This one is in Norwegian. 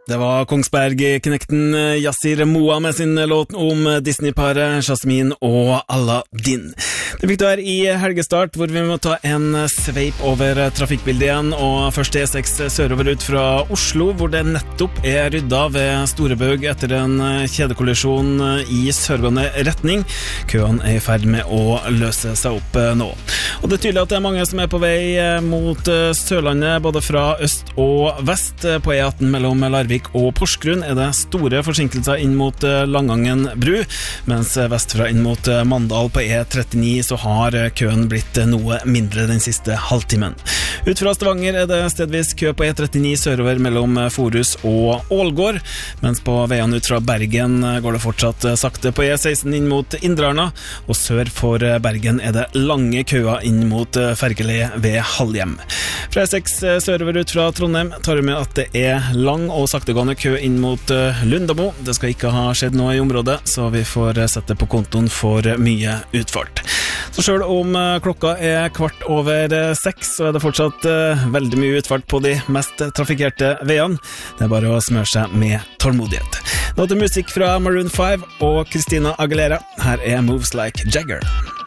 Det var Kongsberg-knekten Yassir Moa med sin låt om Disney-paret Jasmine og Aladdin. Det fikk du her i helgestart, hvor vi må ta en sveip over trafikkbildet igjen, og først E6 sørover ut fra Oslo, hvor det nettopp rydda ved Storebøg etter en kjedekollisjon i sørgående retning. Køene i ferd med å løse seg opp nå. Og det er tydelig at det er mange som på vei mot Sørlandet, både fra øst og vest. På E18 mellom Larvik og Porsgrunn det store forsinkelser inn mot Langangen bru, mens vestfra inn mot Mandal på E39 så har køen blitt noe mindre den siste halvtimen. Ut fra Stavanger det stedvis kø på E39 sørover mellom Forus og Ålgård, mens på veiene ut fra Bergen går det fortsatt sakte på E16 inn mot Indrarna, og sør for Bergen det lange køer inn mot Fergele ved Halhjem. Fra E6 sørover ut fra Trondheim tar vi med at det lang og saktegående kø inn mot Lundamo. Det skal ikke ha skjedd noe i området, så vi får sette på kontoen for mye utfart. Så selv om klokka 6:15, så det fortsatt veldig mye utfart på de mest trafikkerte veiene. Det bare å smøre seg med tålmodighet. Nå til musikk fra Maroon 5 og Christina Aguilera. Her Moves Like Jagger.